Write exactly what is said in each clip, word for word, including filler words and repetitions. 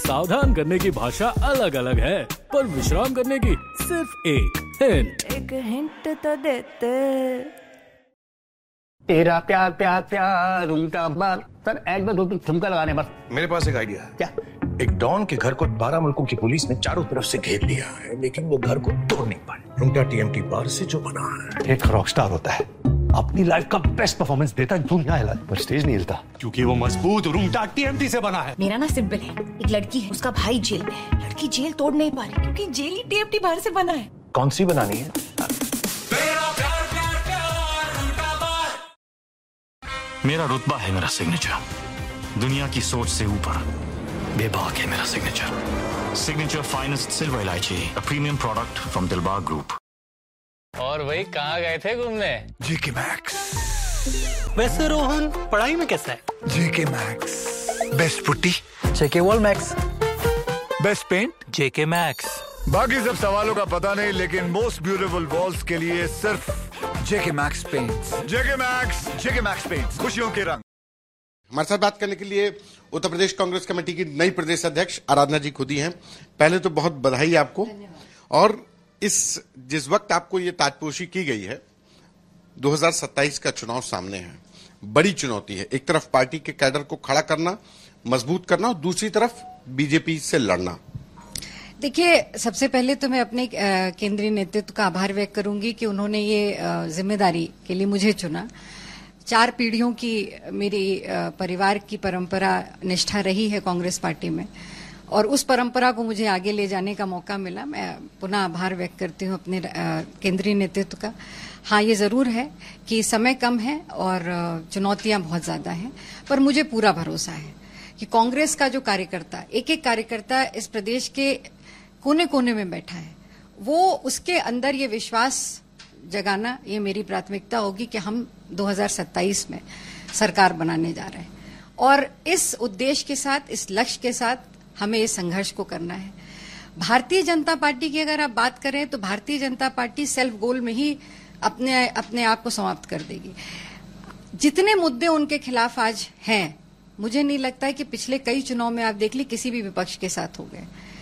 सावधान करने की भाषा अलग अलग है, पर विश्राम करने की सिर्फ एक हिंट। एक हिंट तो देते। तेरा प्यार प्यार प्यार उनका बार। सर एक बार दो ठुमका लगाने बस। मेरे पास एक आइडिया है। क्या? एक डॉन के घर को बारह मुल्कों की पुलिस ने चारों तरफ से घेर लिया है, लेकिन वो घर को तोड़ नहीं पाए। रुंगटा टीएमटी बार से जो बना है, एक रॉकस्टार होता है, अपनी लाइफ का बेस्ट परफॉर्मेंस देता है, दुनिया हिला पर स्टेज नहीं हिलता, क्योंकि वो मजबूत रुंगटा टीएमटी से बना है। मेरा ना सिंपल है, एक लड़की है, उसका भाई जेल में है, लड़की जेल तोड़ नहीं पा रही क्योंकि जेल ही टीएमटी बार से बना है। कौन सी बनानी है? मेरा रुतबा है मेरा सिग्नेचर, दुनिया की सोच से ऊपर बेबाक है मेरा सिग्नेचर। सिग्नेचर फाइनेस्ट सिल्वर इलायची, a premium product from Dilbag group. और वही कहाँ गए थे घूमने? जेके मैक्स। वैसे रोहन पढ़ाई में कैसा है? जेके मैक्स बेस्ट पुट्टी, जेके वॉल मैक्स बेस्ट पेंट, जेके मैक्स। बाकी सब सवालों का पता नहीं, लेकिन मोस्ट ब्यूटीफुल वॉल्स के लिए सिर्फ जेके मैक्स पेंट्स। जेके मैक्स, जेके मैक्स पेंट्स, खुशियों के रंग। हमारे साथ बात करने के लिए उत्तर प्रदेश कांग्रेस कमेटी की नई प्रदेश अध्यक्ष आराधना जी खुद ही हैं। पहले तो बहुत बधाई आपको। और इस जिस वक्त आपको ये ताजपोशी की गई है, दो हज़ार सत्ताईस का चुनाव सामने है, बड़ी चुनौती है। एक तरफ पार्टी के कैडर को खड़ा करना, मजबूत करना, और दूसरी तरफ बीजेपी से लड़ना। देखिए, सबसे पहले तो मैं अपने केंद्रीय नेतृत्व का आभार व्यक्त करूंगी कि उन्होंने ये जिम्मेदारी के लिए मुझे चुना। चार पीढ़ियों की मेरी परिवार की परंपरा निष्ठा रही है कांग्रेस पार्टी में, और उस परंपरा को मुझे आगे ले जाने का मौका मिला। मैं पुनः आभार व्यक्त करती हूं अपने केंद्रीय नेतृत्व का। हाँ, ये जरूर है कि समय कम है और चुनौतियां बहुत ज्यादा हैं, पर मुझे पूरा भरोसा है कि कांग्रेस का जो कार्यकर्ता, एक एक कार्यकर्ता इस प्रदेश के कोने कोने में बैठा है, वो उसके अंदर ये विश्वास जगाना, ये मेरी प्राथमिकता होगी कि हम दो हज़ार सत्ताईस में सरकार बनाने जा रहे हैं। और इस उद्देश्य के साथ, इस लक्ष्य के साथ हमें इस संघर्ष को करना है। भारतीय जनता पार्टी की अगर आप बात करें तो Bharatiya Janata party self goal में ही अपने अपने आप को समाप्त कर देगी। जितने मुद्दे उनके खिलाफ आज हैं, मुझे नहीं लगता है कि पिछले कई चुनाव में आप देख ली किसी भी विपक्ष के साथ हो गए।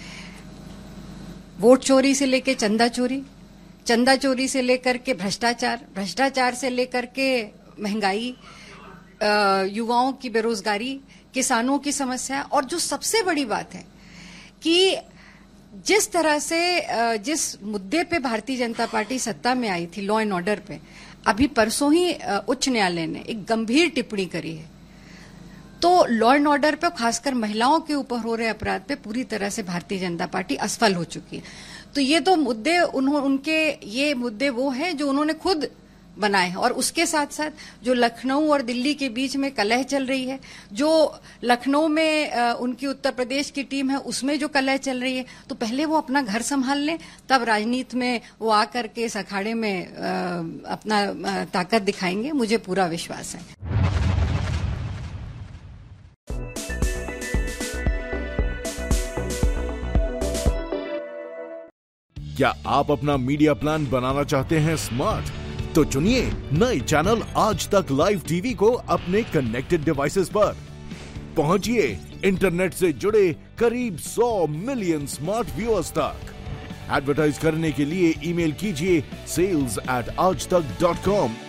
वोट चोरी से लेकर चंदा चोरी, चंदा चोरी से लेकर के भ्रष्टाचार, भ्रष्टाचार से लेकर के महंगाई, युवाओं की बेरोजगारी, किसानों की समस्या, और जो सबसे बड़ी बात है कि जिस तरह से जिस मुद्दे पे भारतीय जनता पार्टी सत्ता में आई थी, लॉ एंड ऑर्डर पे, अभी परसों ही उच्च न्यायालय ने एक गंभीर टिप्पणी करी है। तो लॉ एंड ऑर्डर पे, खासकर महिलाओं के ऊपर हो रहे अपराध पे पूरी तरह से भारतीय जनता पार्टी असफल हो चुकी है। तो ये तो मुद्दे उन्होंने उनके ये मुद्दे वो हैं जो उन्होंने खुद बनाए हैं। और उसके साथ साथ जो लखनऊ और दिल्ली के बीच में कलह चल रही है, जो लखनऊ में आ, उनकी उत्तर प्रदेश की टीम है, उसमें जो कलह चल रही है, तो पहले वो अपना घर संभाल लें, तब राजनीति में वो आकर के इस अखाड़े में आ, अपना आ, ताकत दिखाएंगे। मुझे पूरा विश्वास है। क्या आप अपना मीडिया प्लान बनाना चाहते हैं स्मार्ट? तो चुनिए नए चैनल आज तक लाइव टीवी को अपने कनेक्टेड डिवाइसेस पर। पहुंचिए इंटरनेट से जुड़े करीब सौ मिलियन स्मार्ट व्यूअर्स तक। एडवर्टाइज करने के लिए ईमेल कीजिए सेल्स एट आज तक डॉट कॉम